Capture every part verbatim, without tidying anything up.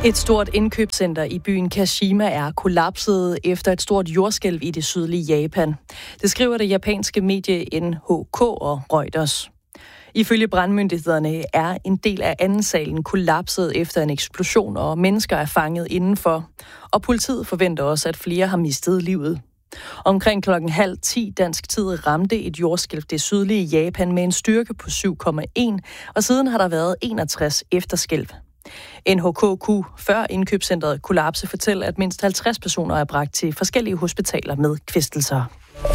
Et stort indkøbscenter i byen Kashima er kollapset efter et stort jordskælv i det sydlige Japan. Det skriver det japanske medie N H K og Reuters. Ifølge brandmyndighederne er en del af anden salen kollapset efter en eksplosion, og mennesker er fanget indenfor. Og politiet forventer også, at flere har mistet livet. Omkring klokken halv ti dansk tid ramte et jordskælv det sydlige Japan med en styrke på syv komma en, og siden har der været enogtres efterskælv. N H K kunne før indkøbscentret kollapse fortælle, at mindst halvtreds personer er bragt til forskellige hospitaler med kvæstelser.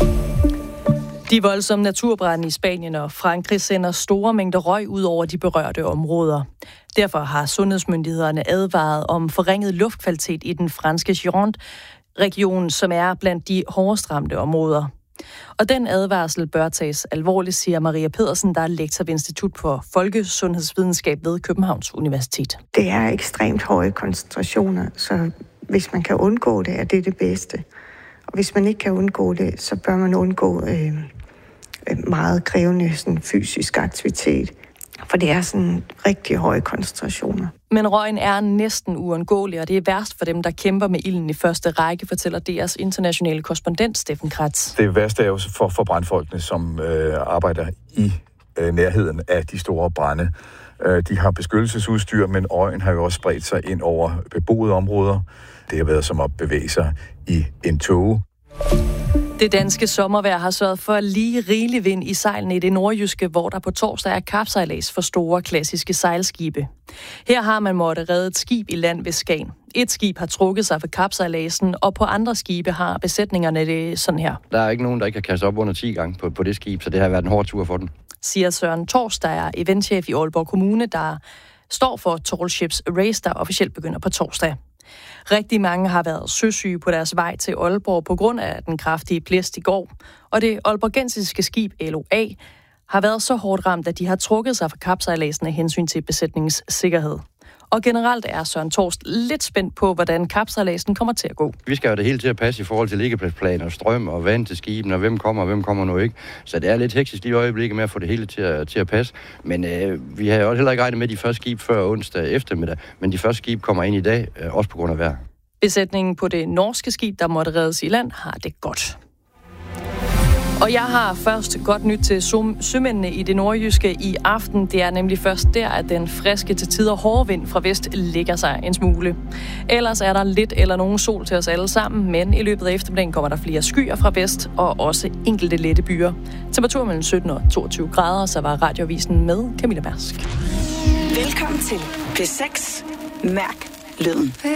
De voldsomme naturbrande i Spanien og Frankrig sender store mængder røg ud over de berørte områder. Derfor har sundhedsmyndighederne advaret om forringet luftkvalitet i den franske Gironde-region, som er blandt de hårdest ramte områder. Og den advarsel bør tages alvorligt, siger Maria Pedersen, der er lektor ved Institut for Folkesundhedsvidenskab ved Københavns Universitet. Det er ekstremt høje koncentrationer, så hvis man kan undgå det, er det det bedste. Og hvis man ikke kan undgå det, så bør man undgå øh, meget krævende sådan, fysisk aktivitet. For det er sådan rigtig høje koncentrationer. Men røgen er næsten uundgåelig, og det er værst for dem, der kæmper med ilden i første række, fortæller D R's internationale korrespondent Steffen Kratz. Det værste er jo for, for brandfolkene, som øh, arbejder i øh, nærheden af de store brande. Øh, de har beskyttelsesudstyr, men røgen har jo også spredt sig ind over beboede områder. Det har været som at bevæge sig i en tåge. Det danske sommervejr har sørget for lige rigelig vind i sejlene i det nordjyske, hvor der på torsdag er kapsejlads for store klassiske sejlskibe. Her har man måttet redde et skib i land ved Skagen. Et skib har trukket sig for kapsejladsen, og på andre skibe har besætningerne det sådan her. Der er ikke nogen, der ikke kan kaste op under ti gange på, på det skib, så det har været en hård tur for den. Siger Søren Tors, der er eventchef i Aalborg Kommune, der står for Tall Ships Race, der officielt begynder på torsdag. Rigtig mange har været søsyge på deres vej til Aalborg på grund af den kraftige blæst i går, og det aalborgensiske skib L O A har været så hårdt ramt, at de har trukket sig fra kapsejladsen af hensyn til besætningens sikkerhed. Og generelt er Søren Torst lidt spændt på, hvordan kapsejladsen kommer til at gå. Vi skal jo det hele til at passe i forhold til liggepladsplaner, strøm og vand til skibene, og hvem kommer og hvem kommer nu ikke. Så det er lidt hektisk i øjeblikket med at få det hele til at, til at passe. Men øh, vi har jo heller ikke regnet med de første skib før onsdag eftermiddag, men de første skib kommer ind i dag, øh, også på grund af vejr. Besætningen på det norske skib, der måtte reddes i land, har det godt. Og jeg har først godt nyt til sømændene i det nordjyske i aften. Det er nemlig først der, at den friske til tider hårde vind fra vest lægger sig en smule. Ellers er der lidt eller nogen sol til os alle sammen, men i løbet af eftermiddagen kommer der flere skyer fra vest og også enkelte lette byer. Temperatur mellem sytten og toogtyve grader, så var Radioavisen med Camilla Mærsk. Velkommen til P seks. Mærk lyden.